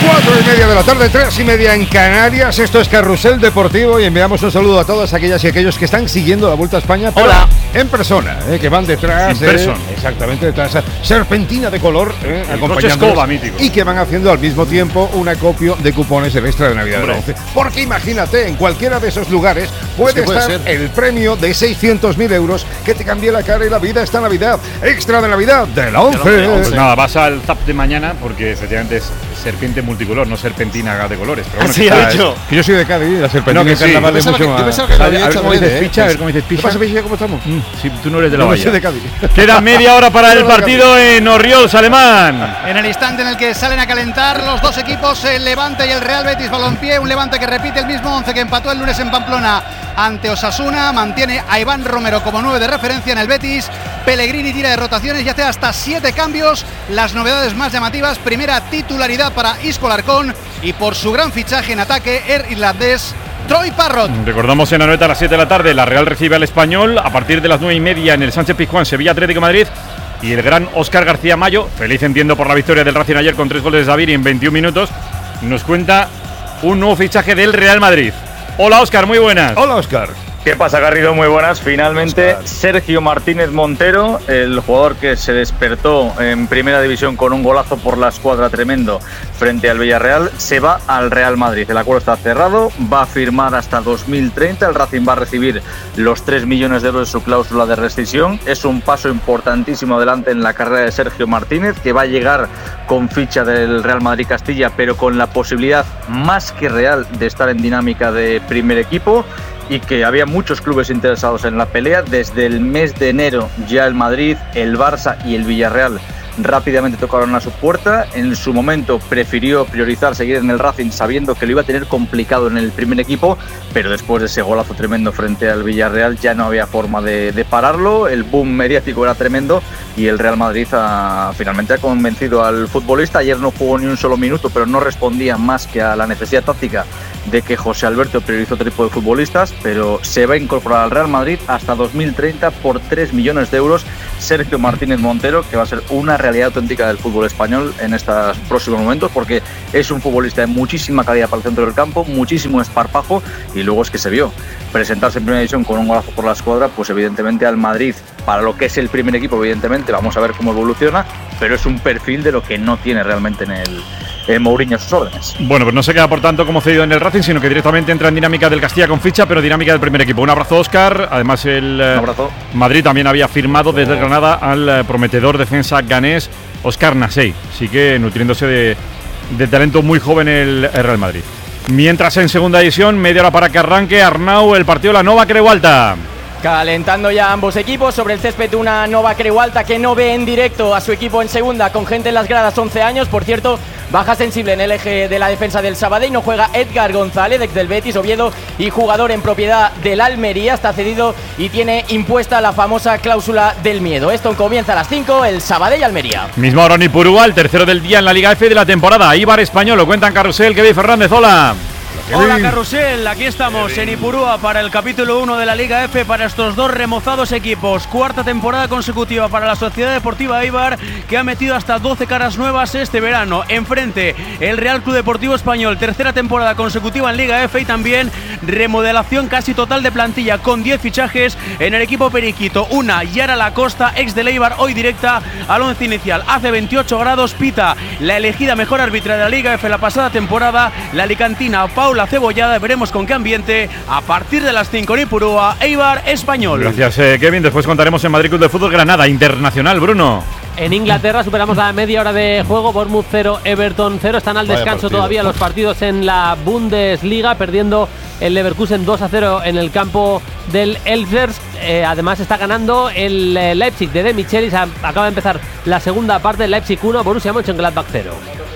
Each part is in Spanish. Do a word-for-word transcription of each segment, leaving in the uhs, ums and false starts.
Cuatro y media de la tarde, tres y media en Canarias. Esto es Carrusel Deportivo y enviamos un saludo a todas aquellas y aquellos que están siguiendo la Vuelta a España, pero Hola. en persona, eh, que van detrás, eh, exactamente detrás, serpentina de color, eh, acompañándonos, mítico. Y que van haciendo al mismo tiempo un acopio de cupones del extra de Navidad del once. Porque imagínate, en cualquiera de esos lugares puede, puede estar ser. el premio de seiscientos mil euros que te cambie la cara y la vida esta Navidad. Extra de Navidad de la once. Pues nada, vas al Zap de mañana porque efectivamente es serpiente multicolor, no serpentina de colores. Pero bueno, Así quizás- ha dicho. Que yo soy de Cádiz, la serpentina No, que que sí. carnaval Yo es pensaba mucho que- yo más. pensaba que lo A había ver hecho cómo dices adrede, ¿eh? picha, a ver cómo dices picha. ¿Qué pasa, picha? ¿Cómo estamos? Mm, si tú no eres de la Yo no valla. soy de Cádiz. Queda media hora para el partido en Orriols, Alemán. En el instante en el que salen a calentar los dos equipos, el Levante y el Real Betis Balompié, un Levante que repite el mismo once que empató el lunes en Pamplona ante Osasuna, mantiene a Iván Romero como nueve de referencia en el Betis, Pellegrini tira de rotaciones y hace hasta siete cambios, las novedades más llamativas, primera titularidad para Isco Larcón y por su gran fichaje en ataque, el irlandés Troy Parrott. Recordamos en Anoeta a las siete de la tarde, la Real recibe al Español a partir de las nueve y media en el Sánchez Pizjuán, Sevilla Atlético de Madrid. Y el gran Óscar García Mayo, feliz entiendo por la victoria del Racing ayer con tres goles de Xavi en veintiún minutos, nos cuenta un nuevo fichaje del Real Madrid. Hola Óscar, muy buenas. Hola, Óscar. ¿Qué pasa, Garrido? Muy buenas. Finalmente, Oscar. Sergio Martínez Montero, el jugador que se despertó en Primera División con un golazo por la escuadra tremendo frente al Villarreal, se va al Real Madrid. El acuerdo está cerrado, va a firmar hasta dos mil treinta. El Racing va a recibir los tres millones de euros de su cláusula de rescisión. Es un paso importantísimo adelante en la carrera de Sergio Martínez, que va a llegar con ficha del Real Madrid Castilla, pero con la posibilidad más que real de estar en dinámica de primer equipo. Y que había muchos clubes interesados en la pelea. Desde el mes de enero ya el Madrid, el Barça y el Villarreal rápidamente tocaron a su puerta. En su momento prefirió priorizar seguir en el Racing sabiendo que lo iba a tener complicado en el primer equipo, pero después de ese golazo tremendo frente al Villarreal ya no había forma de, de pararlo. El boom mediático era tremendo y el Real Madrid ha, finalmente ha convencido al futbolista. Ayer no jugó ni un solo minuto, pero no respondía más que a la necesidad táctica de que José Alberto priorizó otro tipo de futbolistas, pero se va a incorporar al Real Madrid hasta dos mil treinta por tres millones de euros. Sergio Martínez Montero, que va a ser una realidad auténtica del fútbol español en estos próximos momentos, porque es un futbolista de muchísima calidad para el centro del campo, muchísimo esparpajo, y luego es que se vio presentarse en Primera División con un golazo por la escuadra. Pues evidentemente al Madrid, para lo que es el primer equipo, evidentemente vamos a ver cómo evoluciona, pero es un perfil de lo que no tiene realmente en el eh, Mourinho a sus órdenes. Bueno, pues no se queda por tanto como cedido en el Racing, sino que directamente entra en dinámica del Castilla con ficha, pero dinámica del primer equipo. Un abrazo, Óscar. Además, el eh, Un abrazo. Madrid también había firmado desde el Granada al eh, prometedor defensa ganés Óscar Nasey. Sigue nutriéndose de, de talento muy joven el, el Real Madrid. Mientras en segunda división, media hora para que arranque Arnau, el partido de la Nova Creualta. Calentando ya ambos equipos sobre el césped, una Nova Creualta que no ve en directo a su equipo en segunda con gente en las gradas, once años, por cierto, baja sensible en el eje de la defensa del Sabadell, no juega Edgar González, ex del Betis, Oviedo y jugador en propiedad del Almería, está cedido y tiene impuesta la famosa cláusula del miedo. Esto comienza a las cinco, el Sabadell-Almería. Misma hora en Ipurúa, el tercero del día en la Liga F de la temporada. Ibar Español, lo cuentan Carrusel, Kevin Fernández, hola. Hola Carrusel, aquí estamos en Ipurúa para el capítulo uno de la Liga F para estos dos remozados equipos. Cuarta temporada consecutiva para la Sociedad Deportiva Eibar, que ha metido hasta doce caras nuevas este verano. Enfrente el Real Club Deportivo Español, tercera temporada consecutiva en Liga F y también remodelación casi total de plantilla con diez fichajes en el equipo periquito. Una, Yara Lacosta, ex del Eibar, hoy directa al once inicial. Hace veintiocho grados, pita la elegida mejor árbitra de la Liga F la pasada temporada, la alicantina Paula Cebollada. Veremos con qué ambiente a partir de las cinco en Ipurúa, Eibar Español. Gracias, eh, Kevin. Después contaremos en Madrid Club de Fútbol Granada Internacional, Bruno. En Inglaterra superamos la media hora de juego. Bournemouth cero, Everton cero. Están al descanso todavía los partidos en la Bundesliga, perdiendo el Leverkusen dos a cero en el campo del Elfers. Eh, además está ganando el eh, Leipzig de De Michelis. Acaba de empezar la segunda parte. Leipzig uno, Borussia Mönchengladbach cero.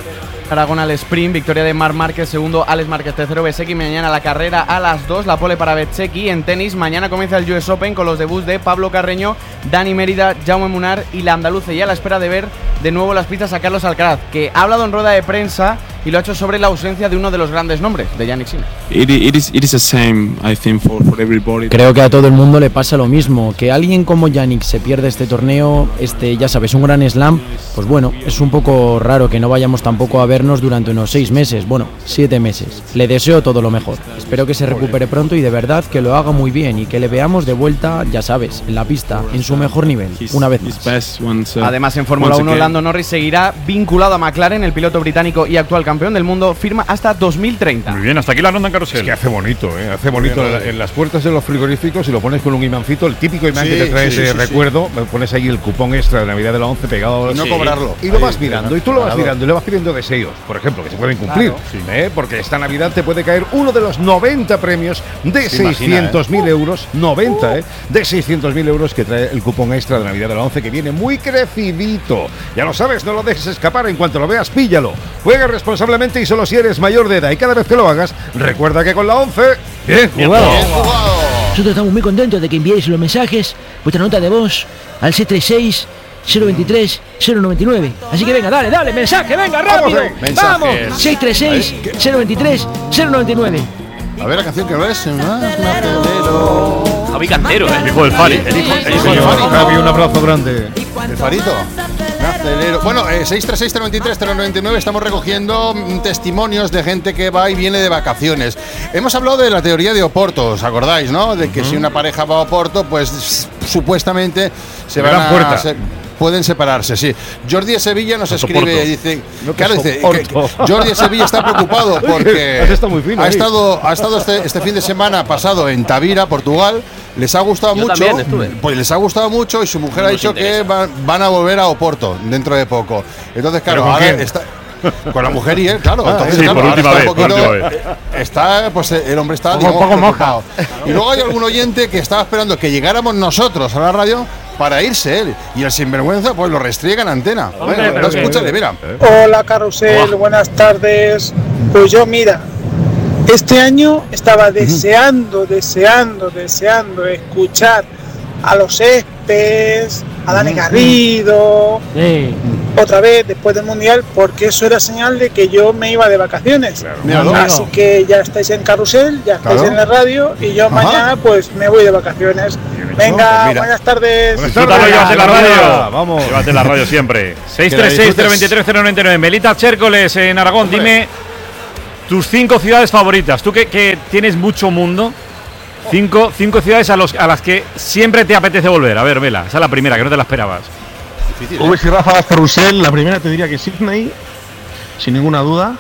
Aragón al sprint, victoria de Marc Márquez, segundo Alex Márquez, tercero Bezzecchi. Mañana la carrera a las dos, la pole para Bezzecchi. En tenis, mañana comienza el U S Open con los debuts de Pablo Carreño, Dani Mérida, Jaume Munar y la andaluza, y a la espera de ver de nuevo las pistas a Carlos Alcaraz, que ha hablado en rueda de prensa y lo ha hecho sobre la ausencia de uno de los grandes nombres, de Jannik Sinner. It, it is, it is the same, I think, for, for everybody. Creo que a todo el mundo le pasa lo mismo, que alguien como Jannik se pierde este torneo, este, ya sabes, un gran slam, pues bueno, es un poco raro que no vayamos tampoco a vernos durante unos seis meses, bueno, siete meses. Le deseo todo lo mejor, espero que se recupere pronto y de verdad que lo haga muy bien y que le veamos de vuelta, ya sabes, en la pista, en su mejor nivel, una vez más. Además, en Fórmula uno, Lando Norris seguirá vinculado a McLaren, el piloto británico y actual campeón del mundo, firma hasta dos mil treinta. Muy bien, hasta aquí la ronda en carrusel. Es que hace bonito, ¿eh? Hace bonito en, en las puertas de los frigoríficos y lo pones con un imancito, el típico imán sí, que te trae sí, ese sí, recuerdo, sí. Pones ahí el cupón extra de Navidad de la once pegado. Y no sí. cobrarlo. Y lo vas mirando, y tú lo vas mirando y le vas pidiendo deseos, por ejemplo, que se pueden cumplir, claro. sí. ¿eh? Porque esta Navidad te puede caer uno de los noventa premios de seiscientos mil ¿eh? euros, noventa, ¿eh? De seiscientos mil euros que trae el cupón extra de Navidad de la once, que viene muy crecidito. Ya lo sabes, no lo dejes escapar, en cuanto lo veas, píllalo. Juega responsablemente y solo si eres mayor de edad, y cada vez que lo hagas, recuerda que con la once, bien jugado. Bien jugado. Nosotros estamos muy contentos de que enviéis los mensajes, vuestra nota de voz, al seis tres seis, cero veintitrés, cero noventa y nueve. Así que venga, dale, dale, mensaje, venga, rápido. Vamos, vamos. seis tres seis, cero veintitrés, cero noventa y nueve. A ver la canción que no es, ¿no? Javi Cantero, ¿eh? El hijo del Fari. El hijo, el hijo del Fari. Javi, un abrazo grande. El Farito. Acelero. Bueno, eh, seis tres seis, cero veintitrés, cero noventa y nueve, estamos recogiendo mm, testimonios de gente que va y viene de vacaciones. Hemos hablado de la teoría de Oporto, ¿os acordáis, no? De que uh-huh. si una pareja va a Oporto, pues supuestamente se van a... Se, pueden separarse, sí. Jordi de Sevilla nos escribe, dice, no, claro, dice que, que Jordi de Sevilla está preocupado porque muy fino, ha estado, ha estado este, este fin de semana pasado en Tavira, Portugal. Les ha gustado Yo mucho, pues les ha gustado mucho y su mujer no ha dicho que van, van a volver a Oporto dentro de poco. Entonces, claro, ahora está con la mujer y él, claro. Ah, entonces, sí, claro, por última vez, poquito, por última vez. Está, pues el hombre está, digamos, poco preocupado. Y luego hay algún oyente que estaba esperando que llegáramos nosotros a la radio para irse él. Y el sinvergüenza, pues lo restriega en antena. Hombre, bueno, pero escúchale, mira. Hola, Carrusel, buenas tardes. Pues yo, mira, este año estaba deseando, deseando, deseando escuchar a los Espes, a Dani Garrido, sí. otra vez después del Mundial, porque eso era señal de que yo me iba de vacaciones. Claro. Así que ya estáis en Carrusel, ya estáis claro. en la radio y yo Ajá. mañana pues me voy de vacaciones. Venga, pues buenas tardes. Buenas tardes, llévate la radio. Vamos. Llévate la radio siempre. seis tres seis, cero veintitrés, cero noventa y nueve. Melita Chércoles en Aragón, Hombre. dime tus cinco ciudades favoritas. Tú que, que tienes mucho mundo. Cinco, cinco ciudades a, los, a las que siempre te apetece volver. A ver, Vela, esa es la primera, que no te la esperabas. Difícil, ¿eh? y Rafa Carrusel, la primera te diría que Sydney, sin ninguna duda.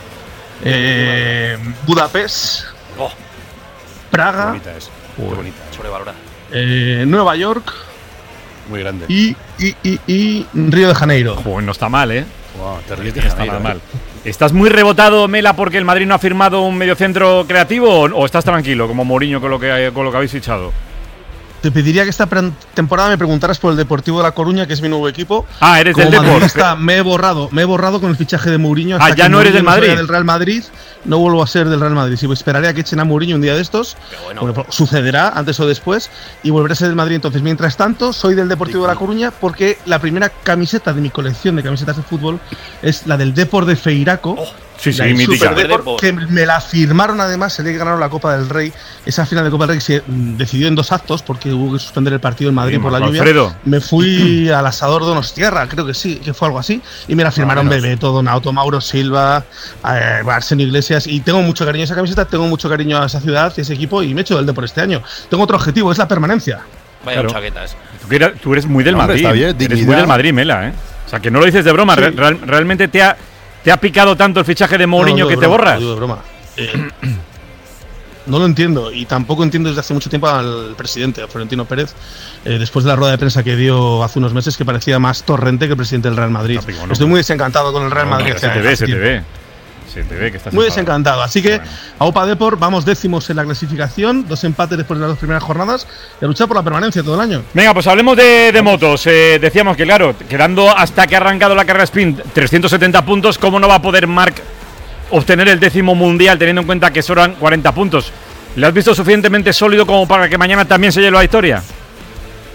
Eh, Budapest. Oh. Praga. Qué bonita es. Qué bonita. Sobrevalorada. Eh, Nueva York. Muy grande. Y, y, y, y Río de Janeiro. Joder, no está mal, ¿eh? Wow, terrible. No está nada mal. ¿Estás muy rebotado, Mela, porque el Madrid no ha firmado un mediocentro creativo o, o estás tranquilo, como Mourinho, con lo que, con lo que habéis fichado? Te pediría que esta temporada me preguntaras por el Deportivo de La Coruña, que es mi nuevo equipo. Ah, eres del Deportivo. Me he borrado, me he borrado con el fichaje de Mourinho. Ah, ya no eres del Madrid. Del Real Madrid, no vuelvo a ser del Real Madrid. Si esperaré a que echen a Mourinho un día de estos, bueno. Bueno, sucederá antes o después, y volveré a ser del Madrid. Entonces, mientras tanto, soy del Deportivo de La Coruña porque la primera camiseta de mi colección de camisetas de fútbol es la del Depor de Feiraco. Oh. Sí, sí, mítica. Que me la firmaron además el día que ganaron la Copa del Rey. Esa final de Copa del Rey se decidió en dos actos porque hubo que suspender el partido en Madrid sí, por la lluvia. Alfredo. Me fui al asador Donostierra, creo que sí, que fue algo así. Y me la firmaron ah, Bebeto, Donato, Mauro Silva, eh, Arsenio Iglesias. Y tengo mucho cariño a esa camiseta, tengo mucho cariño a esa ciudad y a ese equipo. Y me he hecho del Depor este año. Tengo otro objetivo, es la permanencia. Vaya claro. chaquetas. Tú, eres, tú eres muy del no, Madrid. Está bien, eres muy del Madrid, Mela, ¿eh? O sea, que no lo dices de broma. Sí. Real, realmente te ha. ¿Te ha picado tanto el fichaje de Mourinho no, no, que broma, te borras? No, digo de broma. Eh, no lo entiendo y tampoco entiendo desde hace mucho tiempo al presidente, a Florentino Pérez, eh, después de la rueda de prensa que dio hace unos meses, que parecía más Torrente que el presidente del Real Madrid. No, no, Estoy muy desencantado con el Real no, Madrid. Se te ve, se te ve. Se te ve que estás muy desencantado. Así que bueno. a Opa Depor vamos décimos en la clasificación, dos empates después de las dos primeras jornadas y a luchar por la permanencia todo el año. Venga, pues hablemos de, de motos. Eh, decíamos que, claro, quedando hasta que ha arrancado la carrera sprint trescientos setenta puntos, ¿cómo no va a poder Marc obtener el décimo mundial teniendo en cuenta que sobran cuarenta puntos? ¿Le has visto suficientemente sólido como para que mañana también se lleve la victoria?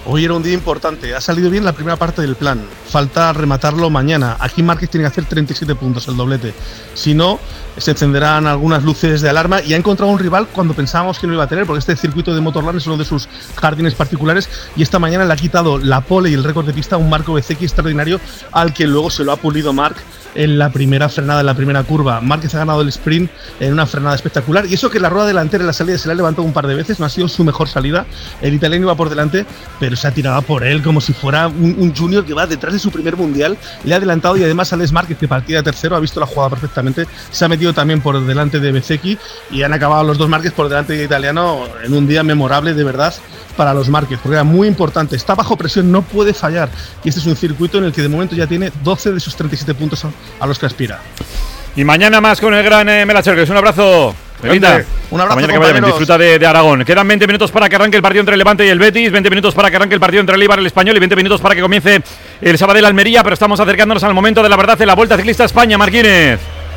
Hoy era un día importante, ha salido bien la primera parte del plan, falta rematarlo mañana. Aquí Márquez tiene que hacer treinta y siete puntos, el doblete. Si no, se encenderán algunas luces de alarma y ha encontrado un rival cuando pensábamos que no iba a tener, porque este circuito de Motorland es uno de sus jardines particulares y esta mañana le ha quitado la pole y el récord de pista a un Marco Bezzecchi extraordinario al que luego se lo ha pulido Marc en la primera frenada, en la primera curva. Márquez ha ganado el sprint en una frenada espectacular y eso que la rueda delantera en la salida se la ha levantado un par de veces, no ha sido su mejor salida, el italiano iba por delante, pero se ha tirado por él como si fuera un, un junior que va detrás de su primer mundial, le ha adelantado y además Alex Márquez, que partía de tercero, ha visto la jugada perfectamente, se ha metido también por delante de Bezzecchi y han acabado los dos Márquez por delante de italiano en un día memorable de verdad para los Márquez, porque era muy importante, está bajo presión, no puede fallar y este es un circuito en el que de momento ya tiene doce de sus treinta y siete puntos a, a los que aspira. Y mañana más con el gran eh, Melacher, que es un abrazo. Grande. Un abrazo, mañana que vaya bien, disfruta de, de Aragón. Quedan veinte minutos para que arranque el partido entre el Levante y el Betis, veinte minutos para que arranque el partido entre el Eibar y el Español y veinte minutos para que comience el Sabadell Almería, pero estamos acercándonos al momento de la verdad en la Vuelta Ciclista España. Marquínez.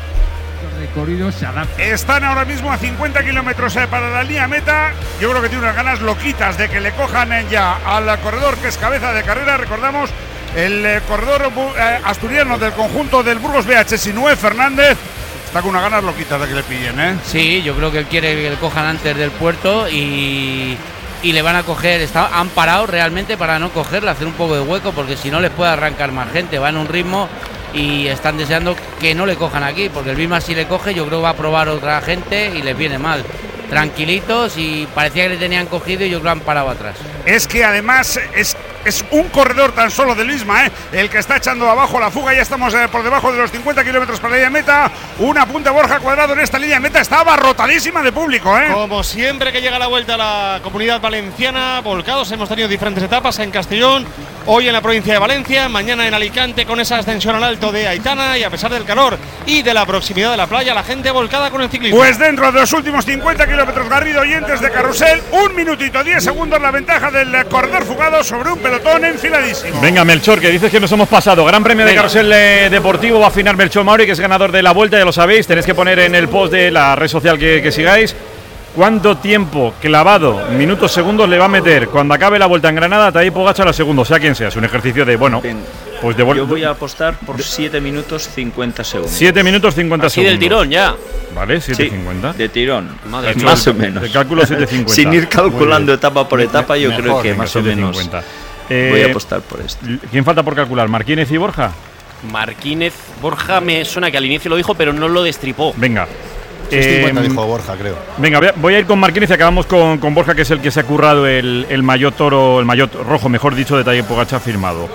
Están ahora mismo a cincuenta kilómetros eh, para la línea meta. Yo creo que tiene unas ganas loquitas de que le cojan eh, ya al corredor que es cabeza de carrera. Recordamos el eh, corredor eh, asturiano del conjunto del Burgos B H, Sinué Fernández. Está con unas ganas loquitas de que le pillen, ¿eh? Sí, yo creo que él quiere que le cojan antes del puerto y, y le van a coger. Está, han parado realmente para no cogerle, hacer un poco de hueco, porque si no les puede arrancar más gente. Va en un ritmo y están deseando que no le cojan aquí, porque el Bismarck si le coge yo creo que va a probar otra gente y les viene mal. Tranquilitos y parecía que le tenían cogido y yo creo que han parado atrás. Es que además es, es un corredor tan solo del Isma, ¿eh? El que está echando abajo la fuga. Ya estamos eh, por debajo de los cincuenta kilómetros para la línea meta. Una punta Borja Cuadrado en esta línea meta. Está abarrotadísima de público, ¿eh? Como siempre que llega la vuelta a la Comunidad Valenciana, volcados. Hemos tenido diferentes etapas en Castellón, hoy en la provincia de Valencia, mañana en Alicante con esa ascensión al alto de Aitana, y a pesar del calor y de la proximidad de la playa, la gente volcada con el ciclismo. Pues dentro de los últimos cincuenta kilómetros, Garrido Oyentes de Carrusel, un minutito diez segundos la ventaja del corredor fugado sobre un pelotón enfiladísimo. Venga, Melchor, que dices que nos hemos pasado. Gran premio de Carrusel eh, Deportivo, va a afinar Melchor Mauri, que es ganador de la Vuelta, ya lo sabéis. Tenéis que poner en el post de la red social que, que sigáis cuánto tiempo clavado, minutos, segundos le va a meter cuando acabe la Vuelta en Granada Tadej Pogačar a segundo, sea quien sea. Es un ejercicio de, bueno, pues de Yo voy a apostar por siete minutos cincuenta segundos. siete minutos cincuenta Así segundos. del tirón ya. Vale, siete cincuenta. Sí, de tirón. Madre Más, más o menos. De cálculo siete cincuenta. Sin ir calculando etapa por etapa, yo Mejor, creo que venga, más o menos eh, voy a apostar por esto. ¿Quién falta por calcular? ¿Marquínez y Borja? Marquínez, Borja me suena que al inicio lo dijo, pero no lo destripó. Venga. seis cincuenta eh, dijo Borja, creo. Venga, voy a, voy a ir con Marquínez y acabamos con, con Borja, que es el que se ha currado el, el maillot toro, el maillot rojo, mejor dicho, de Tadej Pogačar firmado.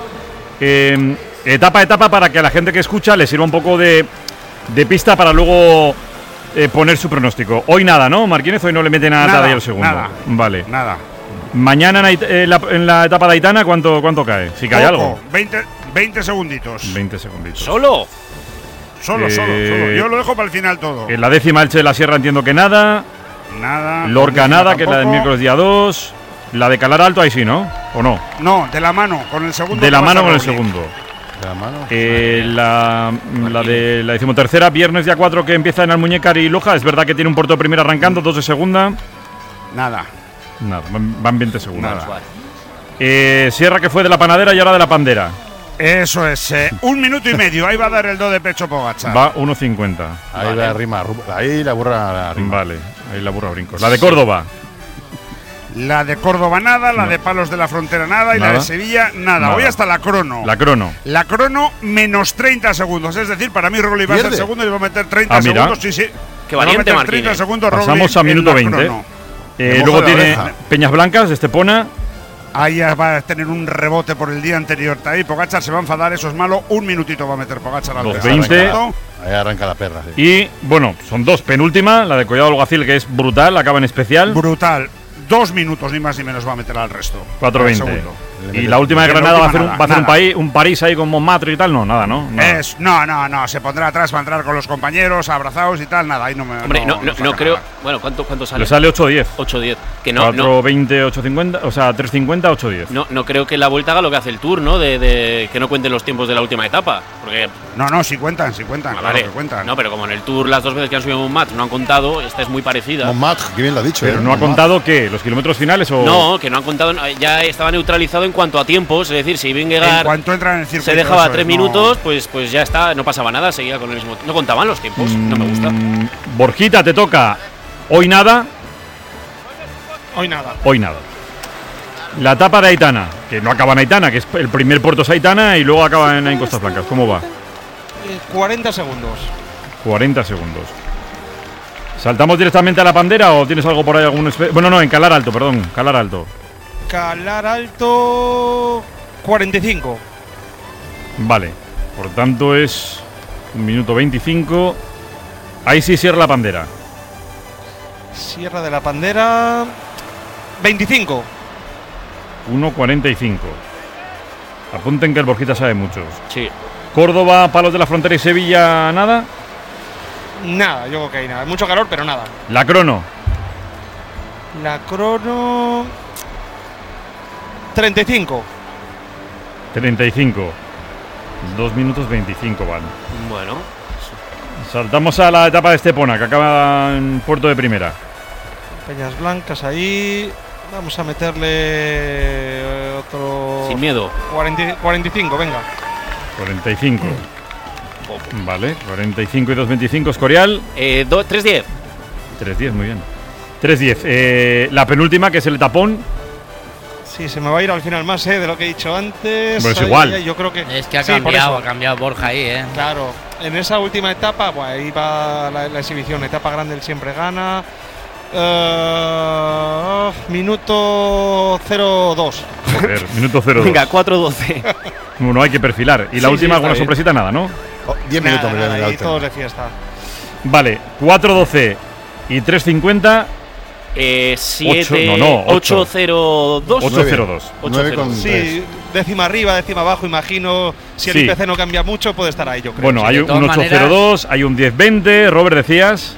Eh, etapa a etapa para que a la gente que escucha le sirva un poco de, de pista para luego eh, poner su pronóstico. Hoy nada, ¿no, Marquínez? Hoy no le meten a nada, el segundo. Nada, vale. Nada. Mañana en, en, la, en la etapa de Aitana, ¿cuánto, cuánto cae? Si cae Poco, algo. veinte, veinte segunditos. veinte segunditos. ¿Solo? Solo, eh, solo, solo. Yo lo dejo para el final todo. En la décima Elche de la Sierra entiendo que nada. Nada. Lorca nada, que es la del miércoles día dos. La de Calar Alto ahí sí, ¿no? ¿O no? No, de la mano, con el segundo. De la mano con el Roglic. segundo. De la mano. Eh, la, la de la decimotercera, viernes día cuatro, que empieza en Almuñécar y Loja. Es verdad que tiene un Porto de primera arrancando, dos de segunda. Nada. Nada, van, van veinte segundos. Nada. Eh, Sierra, que fue de la panadera y ahora de la pandera. Eso es, eh, un minuto y medio. Ahí va a dar el do de pecho Pogačar. Va uno cincuenta. Ahí Vale. la rima, ahí la burra la rima. Vale, ahí la burra brincos. La de Córdoba. La de Córdoba nada, la de Palos de la Frontera nada y Nada. la de Sevilla nada. Nada. Hoy hasta la crono. La crono. La crono menos treinta segundos. Es decir, para mí Roglic va a ser ¿Pierde? segundo y va a meter treinta Ah, mira. segundos. Sí, sí. Qué Va a valiente, meter Marquínez. treinta segundos Pasamos Roglic a minuto en la veinte. crono. Eh, Me luego moja la tiene oreja. Peñas Blancas de Estepona. Ahí ya va a tener un rebote por el día anterior. Ahí Pogačar se va a enfadar, eso es malo. Un minutito va a meter Pogačar al dos tercer veinte. minuto. Ahí arranca la perra, sí. Y bueno, son dos. Penúltima, la de Collado Alguacil, que es brutal, acaba en especial. Brutal. Dos minutos ni más ni menos va a meter al resto. cuatro veinte. Al segundo. Y la última de Granada va a hacer un, va a hacer un, país, un París ahí con Montmartre y tal, no, nada, ¿no? Nada. Es, no, no, no, se pondrá atrás para entrar con los compañeros, abrazados y tal, nada, ahí no me. Hombre, no, no, no, no creo. Nada. Bueno, ¿cuánto, cuánto sale? Le sale ocho diez. ocho diez. Que no. cuatro veinte, ocho cincuenta, o sea, tres cincuenta, ocho diez. No, no creo que la vuelta haga lo que hace el Tour, ¿no? De, de que no cuenten los tiempos de la última etapa. Porque. No, no, sí cuentan, sí cuentan, Ah, claro vale. que cuentan. No, pero como en el Tour las dos veces que han subido Montmartre no han contado, esta es muy parecida. Montmartre, que bien lo ha dicho. Pero ¿eh? no ha Montmartre. contado qué, los kilómetros finales o. No, que no han contado, ya estaba neutralizado en cuanto a tiempos, es decir, si Vingegaard En cuanto entran en el circuito, se dejaba eso tres es, minutos, no. pues, pues ya está, no pasaba nada, seguía con el mismo. No contaban los tiempos, no me gusta. Mm, Borjita, te toca. Hoy nada, Hoy nada. hoy nada. La etapa de Aitana, que no acaba en Aitana, que es el primer puerto es Aitana y luego acaba en, en Costas Blancas. ¿Cómo va? Eh, cuarenta segundos. cuarenta segundos. ¿Saltamos directamente a la Pandera o tienes algo por ahí? Algún espe- bueno, no, en Calar Alto, perdón. Calar Alto. Calar Alto. cuarenta y cinco. Vale. Por tanto es un minuto veinticinco. Ahí sí cierra la Pandera. Sierra de la Pandera. veinticinco. uno cuarenta y cinco. Apunten que el Borjita sabe muchos. Sí. Córdoba, Palos de la Frontera y Sevilla, nada. Nada, yo creo que hay nada. Mucho calor, pero nada. La crono. La crono. treinta y cinco. treinta y cinco. dos minutos veinticinco van. Bueno. Saltamos a la etapa de Estepona, que acaba en Puerto de Primera. Peñas Blancas ahí. Vamos a meterle eh, otro. Sin miedo. cuarenta, cuarenta y cinco, venga. cuarenta y cinco. Vale, cuarenta y cinco y dos veinticinco, Escorial. Eh, tres diez. tres diez, muy bien. tres diez. Eh, la penúltima, que es el tapón. Sí, se me va a ir al final más, ¿eh? De lo que he dicho antes. Pues Ay, igual. ay, ay, yo creo que. Es que ha Sí, por cambiado, eso. ha cambiado Borja ahí, ¿eh? Claro, en esa última etapa, pues ahí va la, la exhibición. Etapa grande, él siempre gana. Eh, minuto cero dos. Joder, minuto cero dos. Venga, cuatro doce. Bueno, hay que perfilar. Y la Sí, última, sí, está alguna bien. sorpresita, nada, ¿no? diez Nada, minutos, me nada, viene ahí el todos alto. de fiesta. Vale, cuatro doce y tres cincuenta. Eh, siete. no, no, ocho. ocho cero dos. ocho cero dos. nueve con Sí, tres. décima arriba, décima abajo, imagino. Si el Sí. I P C no cambia mucho, puede estar ahí, yo creo. Bueno, Sí, hay de un todas ocho cero dos, hay un diez veinte. Robert, decías.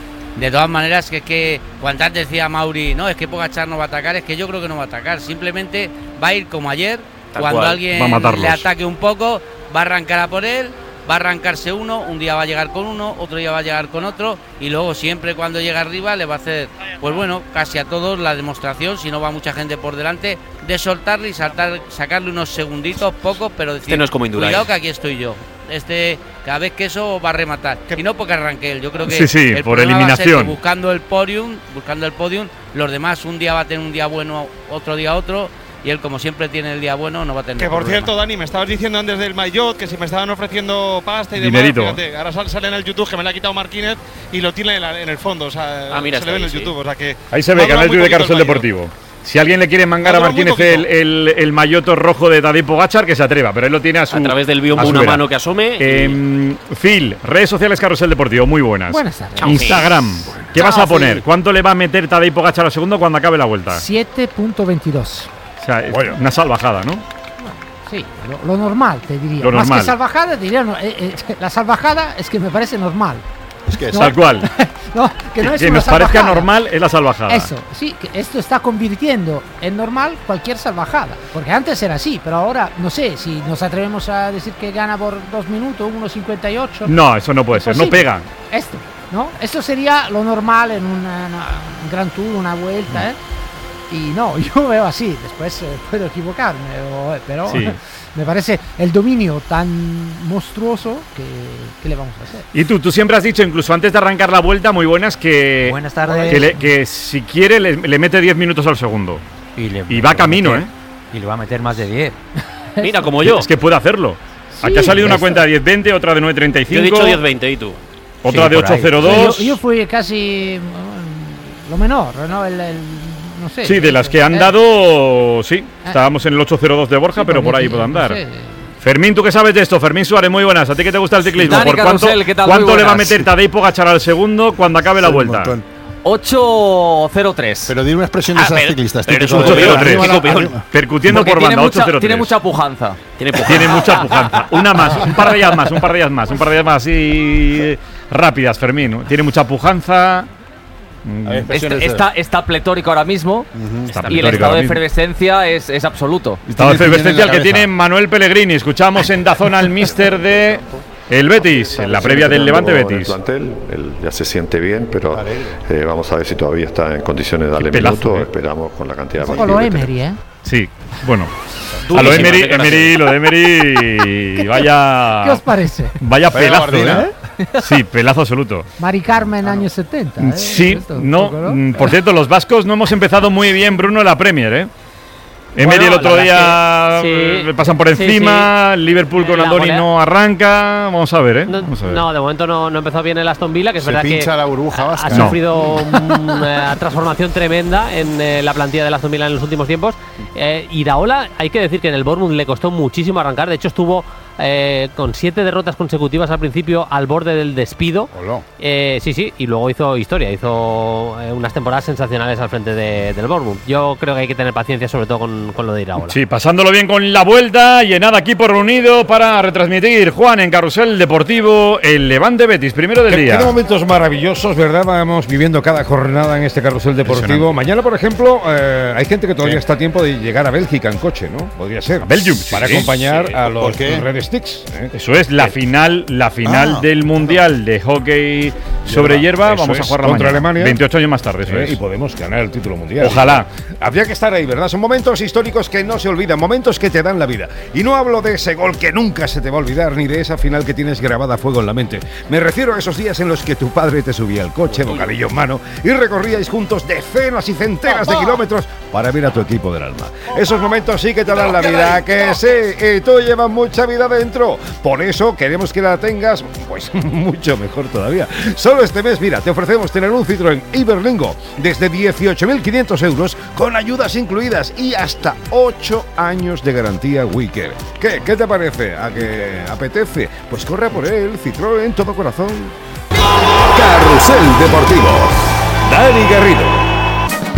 De todas maneras, que es que cuando antes decía Mauri, no, es que Pogačar no va a atacar, es que yo creo que no va a atacar. Simplemente va a ir como ayer, Tal cuando cual, alguien va a matarlos. le ataque un poco, va a arrancar a por él, va a arrancarse uno, un día va a llegar con uno, otro día va a llegar con otro, y luego siempre cuando llega arriba le va a hacer, pues bueno, casi a todos la demostración, si no va mucha gente por delante, de soltarle y saltar, sacarle unos segunditos, pocos, pero decir, Este no es como Indurain. cuidado que aquí estoy yo. Este, cada vez que eso va a rematar. Y no porque arranque él. Yo creo que Sí, sí, el por problema va a ser eliminación. que buscando el podium, buscando el podium, los demás un día va a tener un día bueno, otro día otro, y él como siempre tiene el día bueno, no va a tener Que por problema. cierto, Dani, me estabas diciendo antes del maillot que si me estaban ofreciendo pasta y demás. Dinerito. Fíjate, ahora sal- sale en el YouTube que me lo ha quitado Marquínez y lo tiene en, la- en el fondo. O sea, Ah, mira, se está le ve en ahí, el sí. YouTube. O sea que Ahí se va ve, a durar canal muy de poquito Carrusel el maillot. Deportivo. Si alguien le quiere mangar Va a a durar muy Martínez el, el, el mayoto rojo de Tadej Pogačar, que se atreva, pero él lo tiene a su. A través del biombo a su una vera. mano que asome. y- Eh, Phil, redes sociales Carrusel Deportivo, muy buenas. Buenas tardes. Chao, Instagram, ¿qué Chao, vas a poner? Phil. ¿Cuánto le va a meter Tadej Pogačar al segundo cuando acabe la vuelta? siete punto veintidós. O sea, es una salvajada, ¿no? Sí, lo, lo normal, te diría. Lo Más normal. que salvajada, diría. no, eh, eh, la salvajada es que me parece normal. Es que es No. Tal cual. No, que no que es que una nos parezca salvajada. normal es la salvajada. Eso, sí, que esto está convirtiendo en normal cualquier salvajada. Porque antes era así, pero ahora no sé si nos atrevemos a decir que gana por dos minutos, uno cincuenta y ocho. No, eso no puede ser, no Imposible. pega. Esto, ¿no? Esto sería lo normal en una- una- un Gran Tour, una vuelta, ¿eh? Y no, yo veo así, después eh, puedo equivocarme, o- pero Sí. me parece el dominio tan monstruoso que, ¿qué le vamos a hacer? Y tú, tú siempre has dicho, incluso antes de arrancar la vuelta, muy buenas, que, Buenas tardes. que, le- que si quiere le, le mete diez minutos al segundo. Y, le, Y va le camino, meter- ¿eh? Y le va a meter más de diez. Mira, como yo. Es que puede hacerlo. Sí, Aquí ha salido una esto. cuenta de diez veinte, otra de nueve treinta y cinco. Yo he dicho diez veinte, ¿y tú? Otra Sí, de por ahí. ocho cero dos. Yo, yo fui casi mm, lo menor, ¿no? El, el- no sé. Sí, de las que han Eh, dado, sí. Estábamos en el ocho cero dos de Borja, sí, pero por porque, ahí puede no andar. sé. Fermín, ¿tú qué sabes de esto? Fermín Suárez, muy buenas. ¿A ti que te gusta el ciclismo? Dani ¿Por cuánto, Carrusel, ¿qué tal? cuánto Muy le va a buenas. meter Tadej Pogačar al segundo cuando acabe la Sí, un vuelta? montón. ocho cero tres. Pero dime una expresión de Ah, esas pero- ciclistas. pero típico es de- un peor, arriba tres, la- peor. arriba. Percutiendo Porque por tiene banda, mucha, ocho cero tres. tiene mucha pujanza. Tiene, tiene mucha pujanza. Una más, un par de ellas más, un par de ellas más, un par de ellas más y rápidas, Fermín. Tiene mucha pujanza. Este- está, está pletórico ahora mismo Está y el pletórico estado ahora de mismo. efervescencia es, es absoluto. Estado de efervescencia el que tiene Manuel Pellegrini. Escuchamos en Dazón al míster de el Betis, en la previa del Levante En el Betis. plantel, él ya se siente bien, pero eh, vamos a ver si todavía está en condiciones de darle pelazo, minutos. eh. Esperamos con la cantidad de Un poco lo partidos que Emery, ¿eh? Sí, bueno. A lo Durísima Emery, declaración. Emery, lo de Emery, vaya. ¿Qué os parece? Vaya Vaya pelazo, guardina. ¿eh? Sí, pelazo absoluto. Mari Carmen, años setenta. ¿eh? Sí, Esto, un no, poco, ¿no? mm, por cierto, los vascos no hemos empezado muy bien, Bruno, en la Premier, ¿eh? Emery Bueno, el otro la día verdad es que eh, sí, le pasan por sí, encima, Liverpool con La Andoni golea- no arranca, vamos a ver, ¿eh? No, Vamos a ver. no, de momento no, no empezó bien el Aston Villa, que es Se verdad pincha que la burbuja vasca. ha No. sufrido una transformación tremenda en eh, la plantilla del Aston Villa en los últimos tiempos. Eh, Iraola, hay que decir que en el Bournemouth le costó muchísimo arrancar, de hecho estuvo eh, con siete derrotas consecutivas al principio al borde del despido. Eh, sí, sí, y luego hizo historia, hizo eh, unas temporadas sensacionales al frente de- del Bournemouth. Yo creo que hay que tener paciencia sobre todo con, con lo de Iraola. Sí, pasándolo bien con la vuelta y en nada equipo reunido para retransmitir, Juan, en Carrusel Deportivo, el Levante Betis, primero del Qué, día. qué momentos maravillosos, ¿verdad? Vamos viviendo cada jornada en este carrusel deportivo. Impresionante. Mañana, por ejemplo, eh, hay gente que todavía Sí. está a tiempo de llegar a Bélgica en coche, ¿no? Podría ser. Belgium, Para sí, acompañar sí. a ¿Por los qué? Red Sticks. ¿eh? Eso es la final, la final Ah. del Mundial de Hockey sobre hierba. Eso Vamos a es, jugar la contra mañana. Alemania. veintiocho años más tarde, eso Eh, es. Y podemos ganar el título mundial. Ojalá. Habría que estar ahí, ¿verdad? Son momentos históricos que no se olvidan, momentos que te dan la vida. Y no hablo de ese gol que nunca se te va a olvidar, ni de esa final que tienes grabada a fuego en la mente. Me refiero a esos días en los que tu padre te subía al coche, bocadillo en mano, y recorríais juntos decenas y centenas de kilómetros para ver a tu equipo del alma. Esos momentos sí que te dan la vida, que sí, y tú llevas mucha vida dentro. Por eso queremos que la tengas, pues, mucho mejor todavía. Solo este mes, mira, te ofrecemos tener un Citroën Iberlingo desde dieciocho mil quinientos euros con ayudas incluidas y hasta ocho años de garantía Wicker. ¿Qué? ¿Qué te parece? ¿A que apetece? Pues corre a por él, Citroën, todo corazón. Carrusel Deportivo. Dani Garrido.